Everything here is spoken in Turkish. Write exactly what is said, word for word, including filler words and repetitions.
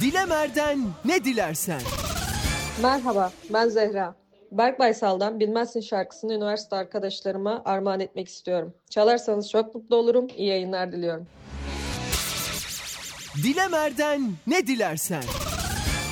Dilemer'den ne dilersen. Merhaba, ben Zehra. Berk Baysal'dan Bilmezsin şarkısını üniversite arkadaşlarıma armağan etmek istiyorum. Çalarsanız çok mutlu olurum. İyi yayınlar diliyorum. Dilemer'den ne dilersen.